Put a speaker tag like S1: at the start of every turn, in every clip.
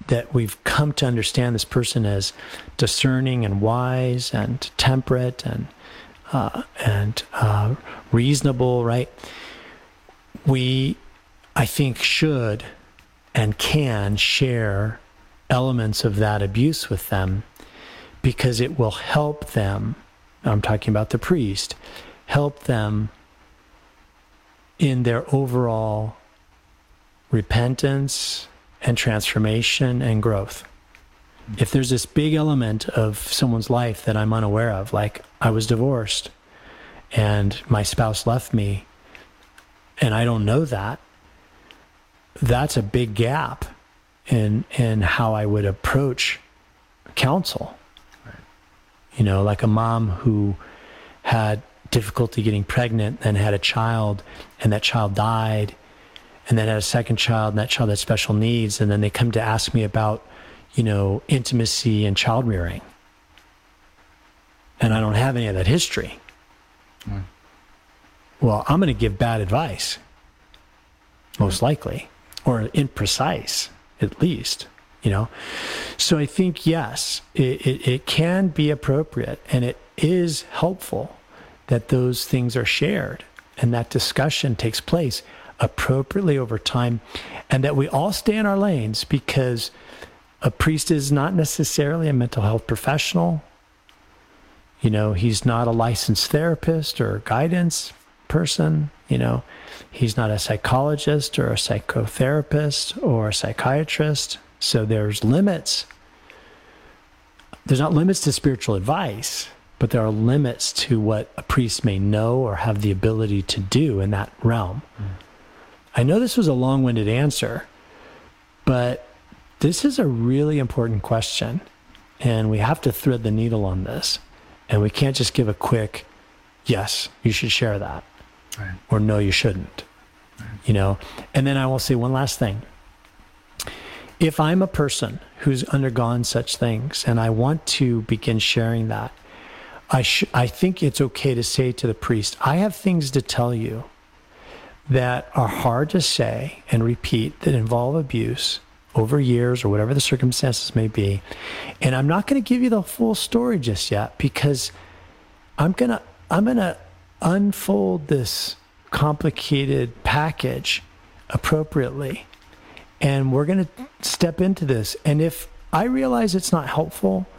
S1: that we've come to understand this person as discerning and wise and temperate and reasonable, right? We, I think, should and can share elements of that abuse with them because it will help them. I'm talking about the priest, help them in their overall repentance and transformation and growth. If there's this big element of someone's life that I'm unaware of, like I was divorced and my spouse left me and I don't know that, that's a big gap in how I would approach counsel. Right. You know, like a mom who had difficulty getting pregnant and had a child and that child died and then had a second child and that child had special needs, and then they come to ask me about, you know, intimacy and child rearing. And I don't have any of that history. Mm. Well, I'm going to give bad advice, most likely, or imprecise, at least, you know. So I think, yes, it can be appropriate, and it is helpful that those things are shared and that discussion takes place appropriately over time, and that we all stay in our lanes, because a priest is not necessarily a mental health professional. You know, he's not a licensed therapist or guidance person. You know, he's not a psychologist or a psychotherapist or a psychiatrist. So there's limits. There's not limits to spiritual advice, but there are limits to what a priest may know or have the ability to do in that realm. Mm. I know this was a long-winded answer, but this is a really important question, and we have to thread the needle on this. And we can't just give a quick, yes, you should share that, right, or no, you shouldn't, right, you know? And then I will say one last thing. If I'm a person who's undergone such things and I want to begin sharing that, I think it's okay to say to the priest, I have things to tell you that are hard to say and repeat, that involve abuse over years or whatever the circumstances may be. And I'm not going to give you the full story just yet, because I'm going to unfold this complicated package appropriately. And we're going to step into this. And if I realize it's not helpful,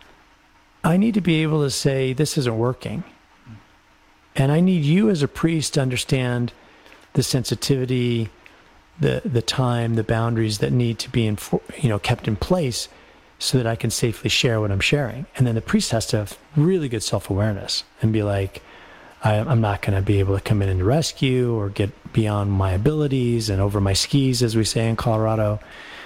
S1: I need to be able to say, this isn't working. And I need you as a priest to understand the sensitivity, the time, the boundaries that need to be kept in place so that I can safely share what I'm sharing. And then the priest has to have really good self-awareness and be like, I'm not going to be able to come in and rescue or get beyond my abilities and over my skis, as we say in Colorado,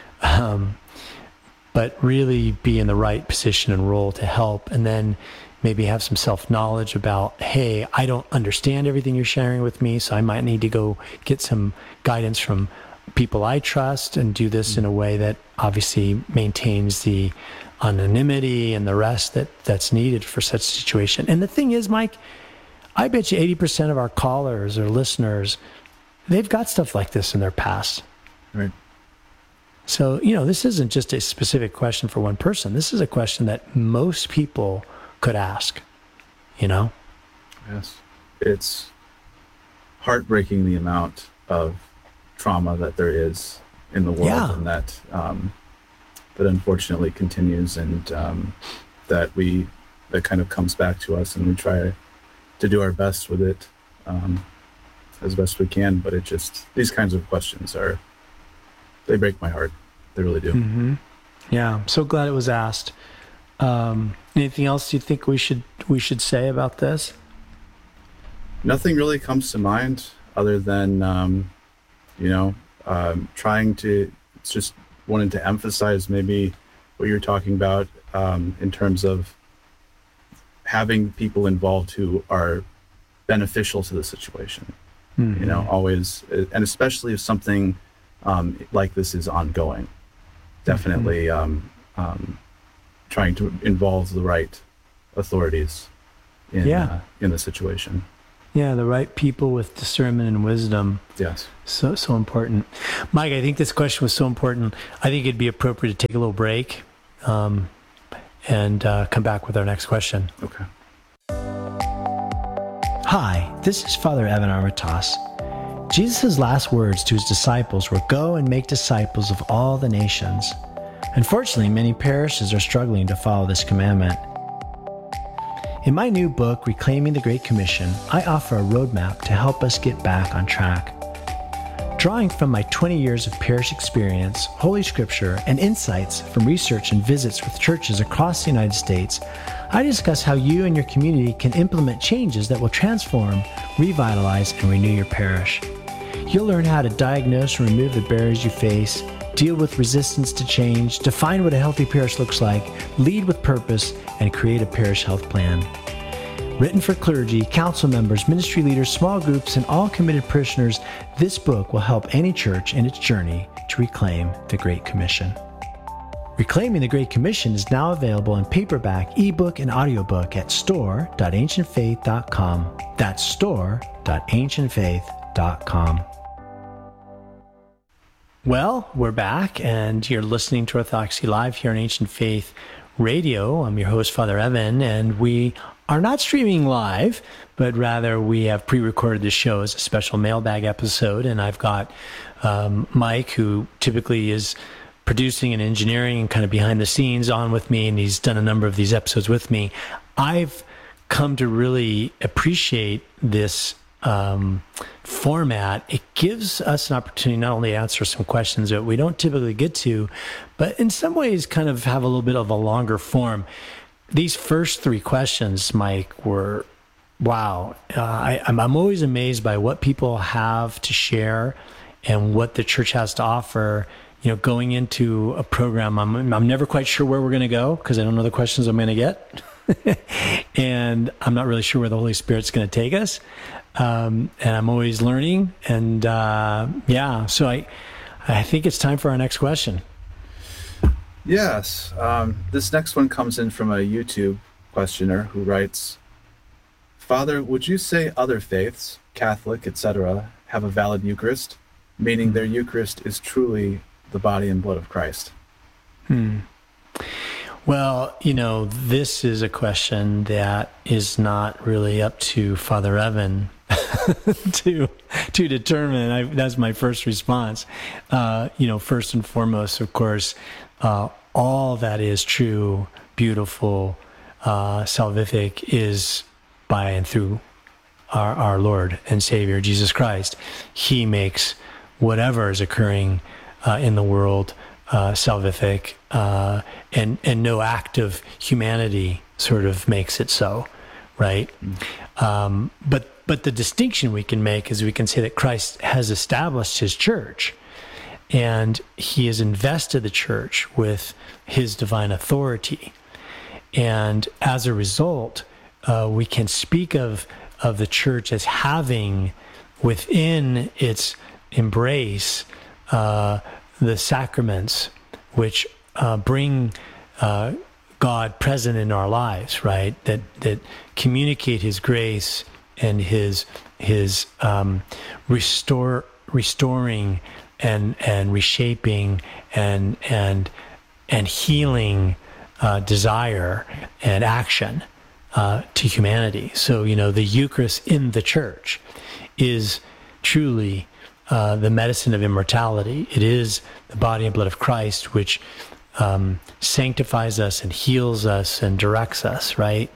S1: but really be in the right position and role to help. And then maybe have some self-knowledge about, hey, I don't understand everything you're sharing with me, so I might need to go get some guidance from people I trust and do this in a way that obviously maintains the anonymity and the rest that's needed for such a situation. And the thing is, Mike, I bet you 80% of our callers or listeners, they've got stuff like this in their past.
S2: Right.
S1: So, you know, this isn't just a specific question for one person. This is a question that most people could ask, you know?
S2: Yes. It's heartbreaking the amount of trauma that there is in the world, yeah, and that unfortunately continues, and that kind of comes back to us, and we try to do our best with it as best we can. But these kinds of questions they break my heart. They really do.
S1: Mm-hmm. Yeah. I'm so glad it was asked. Anything else you think we should say about this?
S2: Nothing really comes to mind other than, just wanted to emphasize maybe what you're talking about in terms of having people involved who are beneficial to the situation. Mm-hmm. You know, always, and especially if something like this is ongoing, definitely. Mm-hmm. Trying to involve the right authorities in the situation.
S1: Yeah, the right people with discernment and wisdom.
S2: Yes.
S1: So important. Mike, I think this question was so important. I think it'd be appropriate to take a little break and come back with our next question.
S2: Okay.
S1: Hi, this is Father Evan Armitage. Jesus' last words to his disciples were, "Go and make disciples of all the nations." Unfortunately, many parishes are struggling to follow this commandment. In my new book, Reclaiming the Great Commission, I offer a roadmap to help us get back on track. Drawing from my 20 years of parish experience, Holy Scripture, and insights from research and visits with churches across the United States, I discuss how you and your community can implement changes that will transform, revitalize, and renew your parish. You'll learn how to diagnose and remove the barriers you face, deal with resistance to change, define what a healthy parish looks like, lead with purpose, and create a parish health plan. Written for clergy, council members, ministry leaders, small groups, and all committed parishioners, this book will help any church in its journey to reclaim the Great Commission. Reclaiming the Great Commission is now available in paperback, ebook, and audiobook at store.ancientfaith.com. That's store.ancientfaith.com. Well, we're back, and you're listening to Orthodoxy Live here on Ancient Faith Radio. I'm your host, Father Evan, and we are not streaming live, but rather we have pre-recorded the show as a special mailbag episode, and I've got Mike, who typically is producing and engineering and kind of behind the scenes on with me, and he's done a number of these episodes with me. I've come to really appreciate this format. It gives us an opportunity not only to answer some questions that we don't typically get to, but in some ways kind of have a little bit of a longer form. These first three questions, Mike, were, wow. I'm always amazed by what people have to share and what the church has to offer. You know, going into a program, I'm never quite sure where we're going to go because I don't know the questions I'm going to get. And I'm not really sure where the Holy Spirit's going to take us. And I'm always learning. And so I think it's time for our next question.
S2: Yes. This next one comes in from a YouTube questioner who writes, Father, would you say other faiths, Catholic, etc., have a valid Eucharist, meaning their Eucharist is truly the body and blood of Christ?
S1: Well, you know, this is a question that is not really up to Father Evan to determine. That's my first response. First and foremost, of course, all that is true, beautiful, salvific is by and through our Lord and Savior, Jesus Christ. He makes whatever is occurring in the world salvific, and no act of humanity sort of makes it so, right? But the distinction we can make is we can say that Christ has established his church, and he has invested the church with his divine authority. And as a result, we can speak of the church as having within its embrace the sacraments which bring God present in our lives, right? That communicate his grace and his restoring and reshaping and healing desire and action to humanity. So, you know, the Eucharist in the church is truly the medicine of immortality. It is the body and blood of Christ, which sanctifies us and heals us and directs us, right?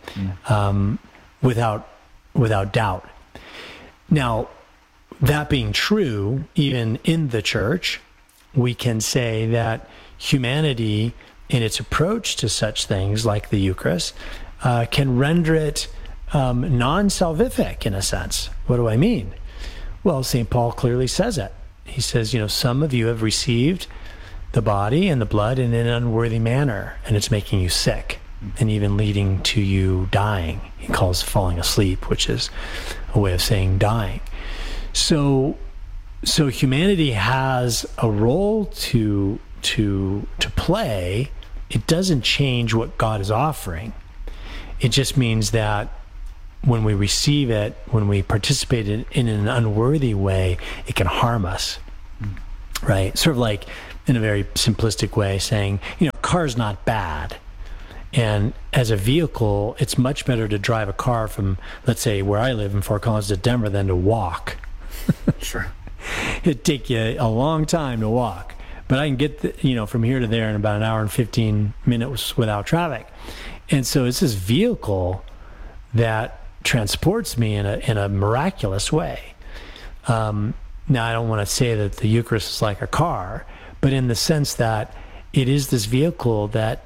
S1: Without doubt. Now, that being true, even in the church, we can say that humanity, in its approach to such things like the Eucharist, can render it non-salvific in a sense. What do I mean? Well, St. Paul clearly says it. He says, some of you have received the body and the blood in an unworthy manner, and it's making you sick and even leading to you dying. He calls falling asleep, which is a way of saying dying. So humanity has a role to play. It doesn't change what God is offering. It just means that when we receive it, when we participate in an unworthy way, it can harm us, right? Sort of like in a very simplistic way saying, car's not bad. And as a vehicle, it's much better to drive a car from, let's say, where I live in Fort Collins to Denver than to walk.
S2: Sure.
S1: It'd take you a long time to walk. But I can get, from here to there in about an hour and 15 minutes without traffic. And so it's this vehicle that transports me in a miraculous way. Now, I don't want to say that the Eucharist is like a car, but in the sense that it is this vehicle that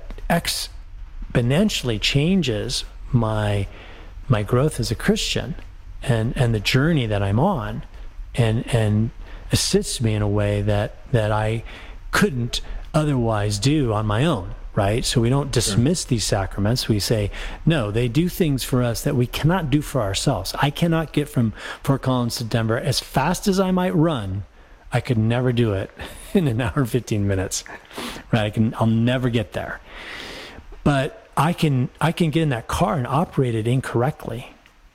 S1: exponentially changes my growth as a Christian and the journey that I'm on, and assists me in a way that I couldn't otherwise do on my own, right? So we don't dismiss these sacraments. We say, no, they do things for us that we cannot do for ourselves. I cannot get from Fort Collins to Denver as fast as I might run. I could never do it in an hour and 15 minutes, right? I'll never get there. But I can get in that car and operate it incorrectly.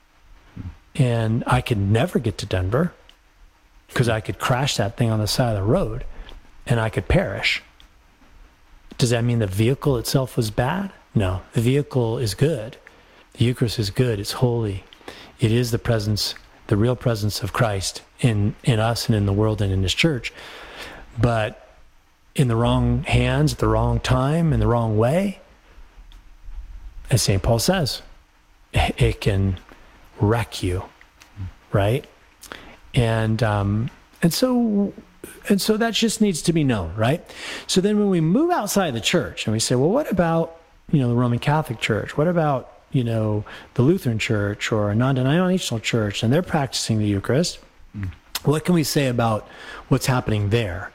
S1: And I could never get to Denver because I could crash that thing on the side of the road and I could perish. Does that mean the vehicle itself was bad? No, the vehicle is good. The Eucharist is good. It's holy. It is the real presence of Christ in us and in the world and in his church. But in the wrong hands, at the wrong time, in the wrong way, as St. Paul says, it can wreck you, right? And so that just needs to be known, right? So then when we move outside the church and we say, well, what about, the Roman Catholic Church? What about, the Lutheran Church or a non-denominational church, and they're practicing the Eucharist? What can we say about what's happening there?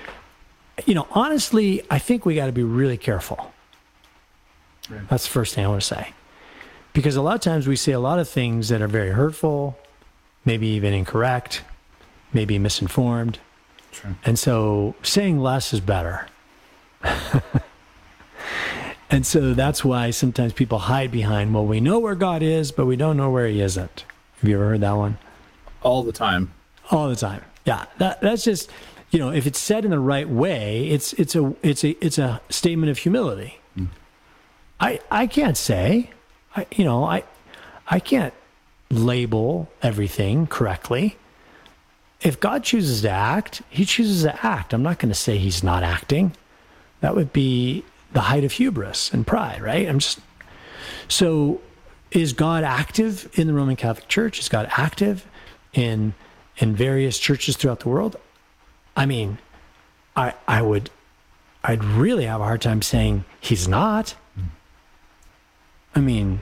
S1: Honestly, I think we got to be really careful. Right. That's the first thing I want to say. Because a lot of times we say a lot of things that are very hurtful, maybe even incorrect, maybe misinformed.
S2: Sure.
S1: And so saying less is better. And so that's why sometimes people hide behind, well, we know where God is, but we don't know where he isn't. Have you ever heard that one?
S2: All the time.
S1: All the time. Yeah. That's just, if it's said in the right way, it's a statement of humility. I can't say, I can't label everything correctly. If God chooses to act, he chooses to act. I'm not going to say he's not acting. That would be the height of hubris and pride, right? So is God active in the Roman Catholic Church? Is God active in various churches throughout the world? I mean, I'd really have a hard time saying he's not. I mean,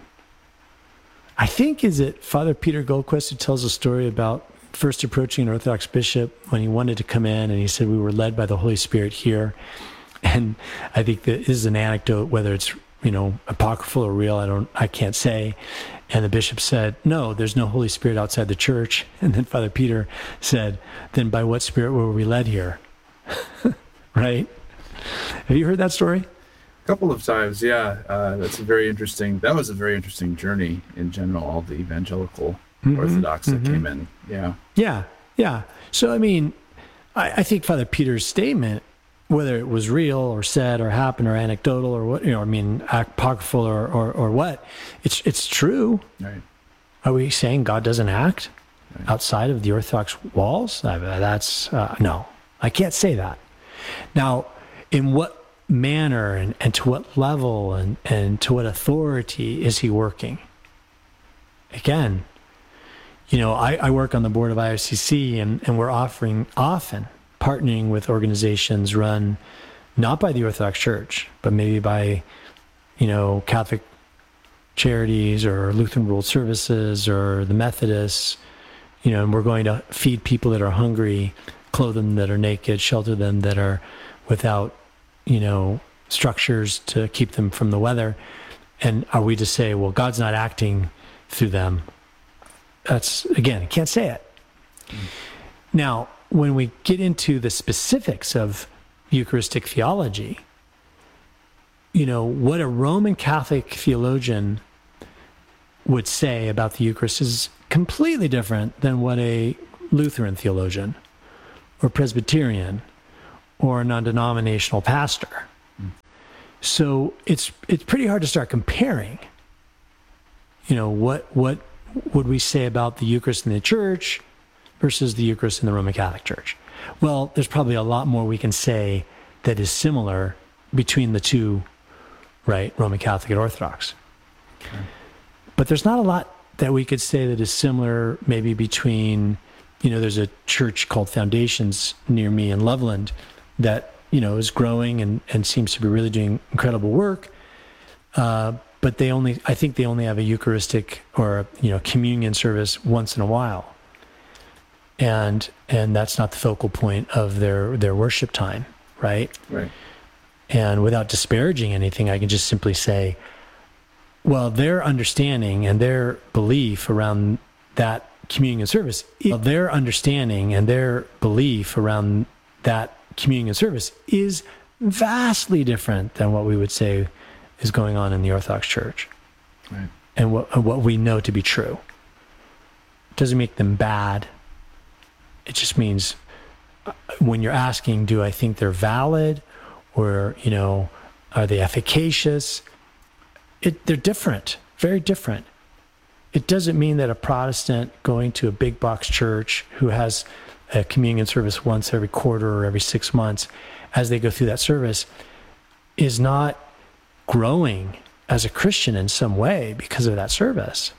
S1: I think, is it Father Peter Goldquist who tells a story about first approaching an Orthodox bishop when he wanted to come in, and he said, we were led by the Holy Spirit here. And I think that this is an anecdote, whether it's, apocryphal or real, I can't say. And the bishop said, no, there's no Holy Spirit outside the church. And then Father Peter said, then by what spirit were we led here? Right? Have you heard that story?
S2: A couple of times, yeah. That was a very interesting journey in general, all the evangelical Orthodox that came in. Yeah.
S1: Yeah. Yeah. So, I mean, I think Father Peter's statement, whether it was real or said or happened or anecdotal or what, apocryphal or what, it's true.
S2: Right.
S1: Are we saying God doesn't act outside of the Orthodox walls? That's, no, I can't say that. Now, in what manner and to what level and to what authority is he working? Again, I work on the board of IOCC, and we're often partnering with organizations run not by the Orthodox Church, but maybe by, Catholic Charities or Lutheran World Services or the Methodists, and we're going to feed people that are hungry, clothe them that are naked, shelter them that are without, structures to keep them from the weather. And are we to say, well, God's not acting through them? That's, again, I can't say it. Now, when we get into the specifics of Eucharistic theology, what a Roman Catholic theologian would say about the Eucharist is completely different than what a Lutheran theologian or Presbyterian or a non-denominational pastor. So it's pretty hard to start comparing. What would we say about the Eucharist in the church versus the Eucharist in the Roman Catholic Church? Well, there's probably a lot more we can say that is similar between the two, right? Roman Catholic and Orthodox. Okay. But there's not a lot that we could say that is similar maybe between, there's a church called Foundations near me in Loveland that, is growing and seems to be really doing incredible work. But I think they only have a Eucharistic or, communion service once in a while. And that's not the focal point of their worship time, right?
S2: Right.
S1: And without disparaging anything, I can just simply say, well, their understanding and their belief around that communion service is vastly different than what we would say is going on in the Orthodox Church.
S2: Right.
S1: And what we know to be true. It doesn't make them bad. It just means when you're asking, do I think they're valid, or, are they efficacious? They're different, very different. It doesn't mean that a Protestant going to a big box church who has a communion service once every quarter or every 6 months, as they go through that service, is not growing as a Christian in some way because of that service.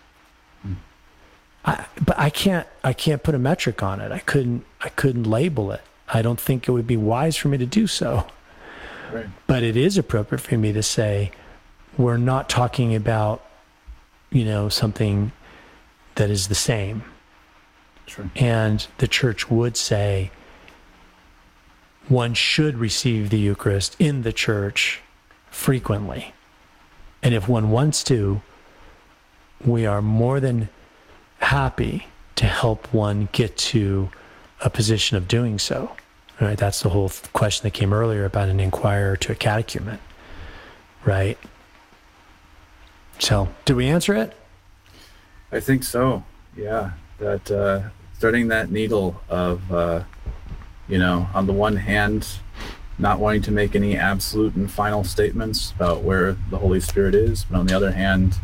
S1: But I can't put a metric on it. I couldn't label it. I don't think it would be wise for me to do so.
S2: Right.
S1: But it is appropriate for me to say, we're not talking about, something that is the same.
S2: Sure.
S1: And the church would say one should receive the Eucharist in the church frequently. And if one wants to, we are more than happy to help one get to a position of doing so. Right? That's the whole question that came earlier about an inquirer to a catechumen. Right? So, did we answer it?
S2: I think so. Yeah. That threading that needle of, on the one hand, not wanting to make any absolute and final statements about where the Holy Spirit is, but on the other hand,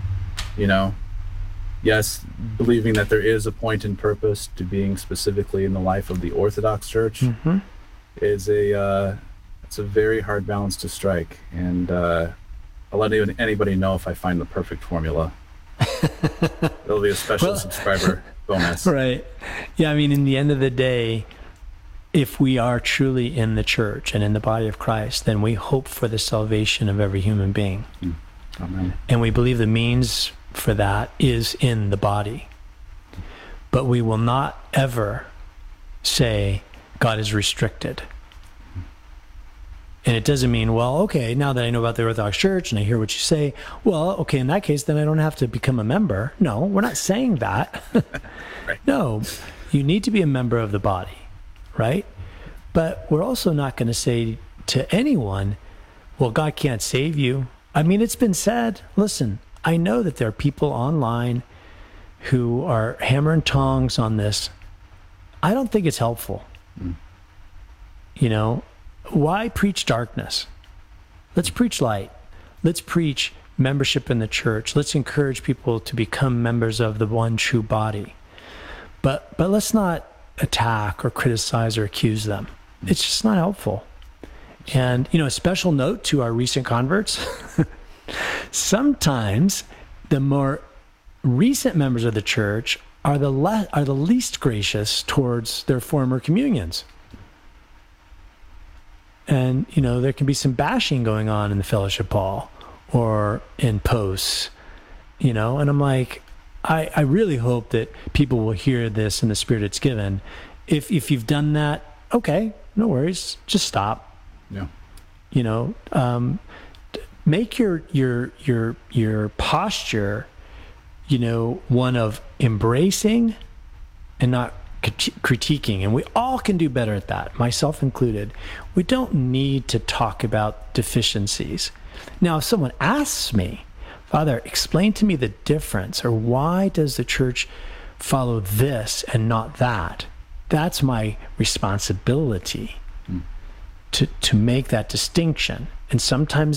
S2: yes, believing that there is a point and purpose to being specifically in the life of the Orthodox Church is it's a very hard balance to strike. And I'll let anybody know if I find the perfect formula. There'll be a special subscriber bonus.
S1: Right. Yeah, in the end of the day, if we are truly in the church and in the body of Christ, then we hope for the salvation of every human being.
S2: Amen.
S1: And we believe the means for that is in the body. But we will not ever say God is restricted. And it doesn't mean, well, okay, now that I know about the Orthodox Church and I hear what you say, well, okay, in that case, then I don't have to become a member. No, we're not saying that.
S2: Right.
S1: No, you need to be a member of the body, right? But we're also not going to say to anyone, well, God can't save you. It's been said, listen, I know that there are people online who are hammer and tongs on this. I don't think it's helpful. Why preach darkness? Let's preach light. Let's preach membership in the church. Let's encourage people to become members of the one true body. But let's not attack or criticize or accuse them. It's just not helpful. And, a special note to our recent converts, sometimes the more recent members of the church are the least gracious towards their former communions. And, there can be some bashing going on in the fellowship hall or in posts, and I'm like, I really hope that people will hear this in the spirit it's given. If you've done that, okay, no worries, just stop.
S2: Yeah.
S1: Make your posture, one of embracing and not critiquing. And we all can do better at that, myself included. We don't need to talk about deficiencies. Now, if someone asks me, Father, explain to me the difference, or why does the church follow this and not that? That's my responsibility to make that distinction. And sometimes